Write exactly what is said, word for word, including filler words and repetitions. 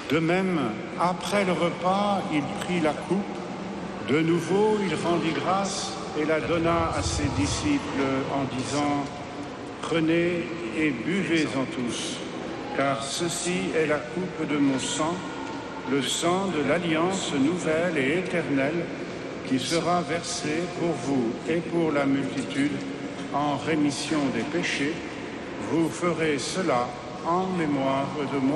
De même, après le repas, il prit la coupe. De nouveau, il rendit grâce et la donna à ses disciples en disant « Prenez et buvez-en tous, car ceci est la coupe de mon sang, le sang de l'alliance nouvelle et éternelle, qui sera versé pour vous et pour la multitude en rémission des péchés. Vous ferez cela en mémoire de moi. »